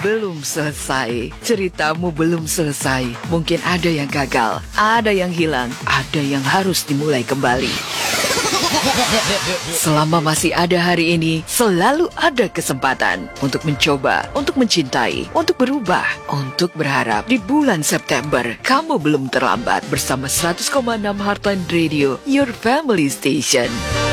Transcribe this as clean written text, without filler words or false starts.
belum selesai. Ceritamu belum selesai. Mungkin ada yang gagal, ada yang hilang, ada yang harus dimulai kembali. Selama masih ada hari ini, selalu ada kesempatan untuk mencoba, untuk mencintai, untuk berubah, untuk berharap. Di bulan September, kamu belum terlambat bersama 100,6 Heartline Radio, your family station.